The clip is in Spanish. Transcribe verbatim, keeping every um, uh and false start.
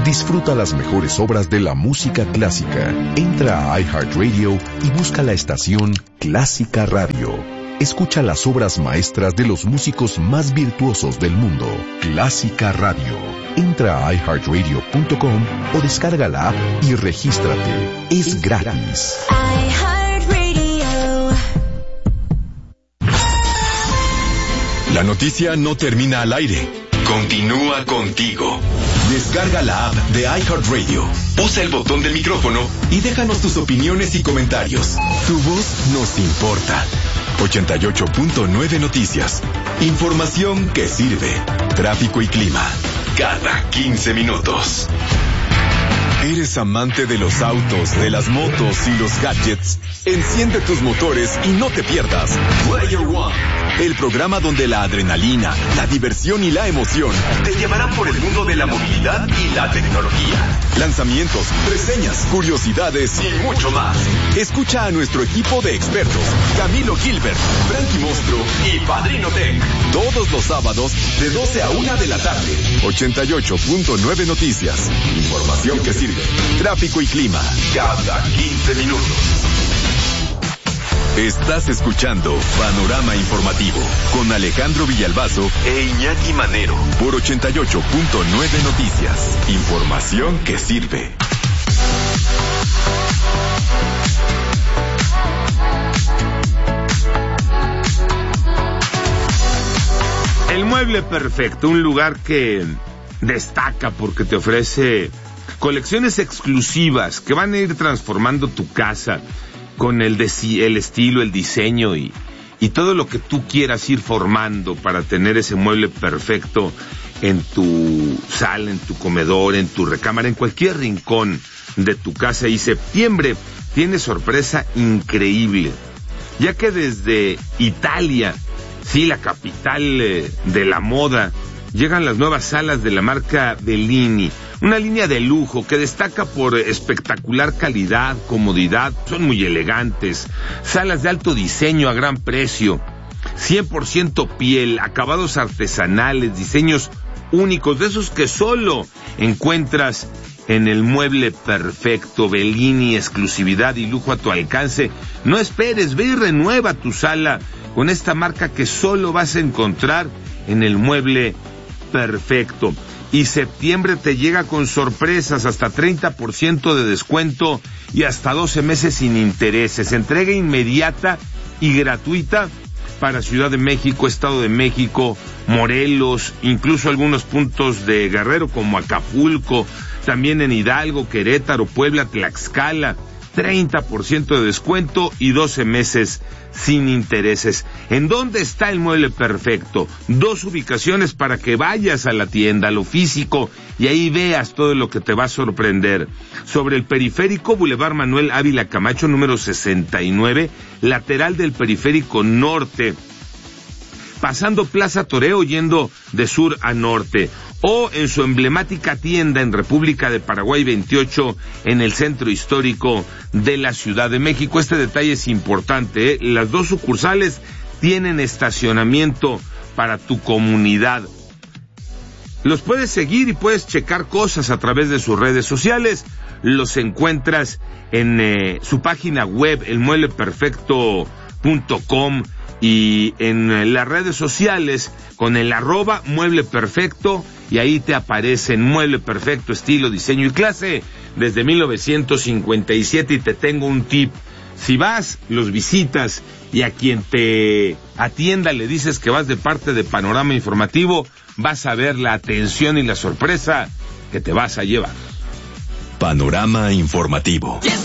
Disfruta las mejores obras de la música clásica. Entra a iHeartRadio y busca la estación Clásica Radio. Escucha las obras maestras de los músicos más virtuosos del mundo. Clásica Radio. Entra a i heart radio punto com o descarga la app y regístrate. Es gratis. iHeartRadio. La noticia no termina al aire. Continúa contigo. Descarga la app de iHeartRadio. Usa el botón del micrófono y déjanos tus opiniones y comentarios. Tu voz nos importa. ochenta y ocho punto nueve Noticias. Información que sirve. Tráfico y clima. Cada quince minutos. ¿Eres amante de los autos, de las motos y los gadgets? Enciende tus motores y no te pierdas Player One, el programa donde la adrenalina, la diversión y la emoción te llevarán por el mundo de la movilidad y la tecnología. Lanzamientos, reseñas, curiosidades y mucho más. Escucha a nuestro equipo de expertos, Camilo Gilbert, Frankie Monstruo y Padrino Tech, todos los sábados de doce a una de la tarde. ochenta y ocho punto nueve Noticias. Información que sirve. Tráfico y clima. Cada quince minutos. Estás escuchando Panorama Informativo con Alejandro Villalbazo e Iñaki Manero por ochenta y ocho punto nueve Noticias. Información que sirve. El Mueble Perfecto, un lugar que destaca porque te ofrece colecciones exclusivas que van a ir transformando tu casa con el, de, el estilo, el diseño y, y todo lo que tú quieras ir formando para tener ese mueble perfecto en tu sala, en tu comedor, en tu recámara, en cualquier rincón de tu casa. Y septiembre tiene sorpresa increíble, ya que desde Italia, sí, la capital eh, de la moda, llegan las nuevas salas de la marca Bellini, una línea de lujo que destaca por espectacular calidad, comodidad, son muy elegantes, salas de alto diseño a gran precio, cien por ciento piel, acabados artesanales, diseños únicos, de esos que solo encuentras en el Mueble Perfecto. Bellini, exclusividad y lujo a tu alcance. No esperes, ve y renueva tu sala con esta marca que solo vas a encontrar en el Mueble Perfecto. Y septiembre te llega con sorpresas, hasta treinta por ciento de descuento y hasta doce meses sin intereses. Entrega inmediata y gratuita para Ciudad de México, Estado de México, Morelos, incluso algunos puntos de Guerrero como Acapulco, también en Hidalgo, Querétaro, Puebla, Tlaxcala. treinta por ciento de descuento y doce meses sin intereses. ¿En dónde está el Mueble Perfecto? Dos ubicaciones para que vayas a la tienda, a lo físico, y ahí veas todo lo que te va a sorprender. Sobre el Periférico, Boulevard Manuel Ávila Camacho, número sesenta y nueve, lateral del Periférico Norte, pasando Plaza Toreo, yendo de sur a norte, o en su emblemática tienda en República de Paraguay veintiocho, en el centro histórico de la Ciudad de México. Este detalle es importante, ¿eh? Las dos sucursales tienen estacionamiento para tu comunidad. Los puedes seguir y puedes checar cosas a través de sus redes sociales. Los encuentras en eh, su página web, el mueble perfecto punto com, y en eh, las redes sociales con el arroba Mueble Perfecto, y ahí te aparecen Mueble Perfecto, estilo, diseño y clase desde mil novecientos cincuenta y siete. Y te tengo un tip: si vas, los visitas y a quien te atienda le dices que vas de parte de Panorama Informativo, vas a ver la atención y la sorpresa que te vas a llevar. Panorama Informativo.